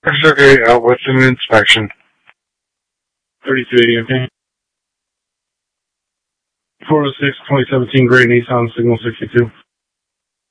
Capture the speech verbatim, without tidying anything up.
Okay, out with an inspection. thirty-two eighty, okay. four oh six, twenty seventeen Gray Nissan, signal sixty-two.